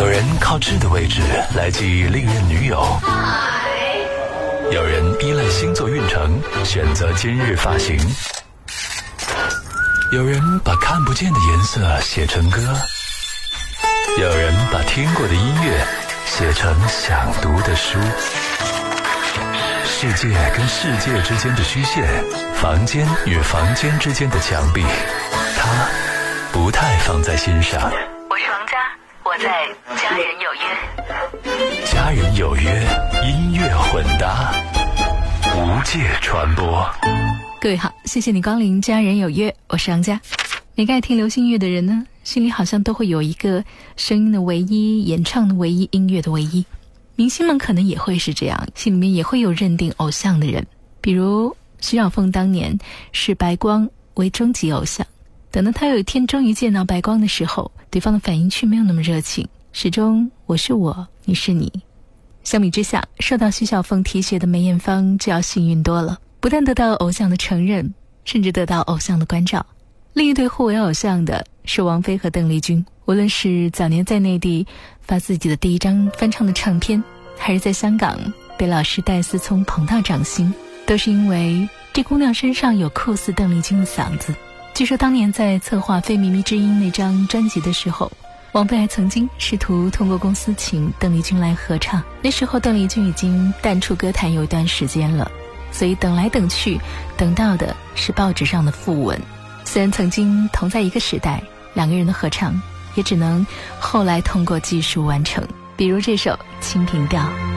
有人靠痣的位置来记历任女友，有人依赖星座运程选择今日发型，有人把看不见的颜色写成歌，有人把听过的音乐写成想读的书。世界跟世界之间的虚线，房间与房间之间的墙壁，他不太放在心上。 我是王佳，我在家人有约。 家人有约，音乐混搭，无界传播。 各位好，谢谢你光临家人有约，我是王佳。每个爱听流行音乐的人呢，心里好像都会有一个声音的唯一，演唱的唯一，音乐的唯一。明星们可能也会是这样，心里面也会有认定偶像的人，比如徐小凤当年视白光为终极偶像，等到他有一天终于见到白光的时候，对方的反应却没有那么热情，始终我是我，你是你。相比之下，受到徐小凤提携的梅艳芳就要幸运多了，不但得到偶像的承认，甚至得到偶像的关照。另一对互为偶像的是王菲和邓丽君，无论是早年在内地发自己的第一张翻唱的唱片，还是在香港被老师戴思聪捧到掌心，都是因为这姑娘身上有酷似邓丽君的嗓子。据说当年在策划《非靡靡之音》那张专辑的时候，王菲还曾经试图通过公司请邓丽君来合唱，那时候邓丽君已经淡出歌坛有一段时间了，所以等来等去，等到的是报纸上的讣文。虽然曾经同在一个时代，两个人的合唱也只能后来通过技术完成，比如这首《清平调》。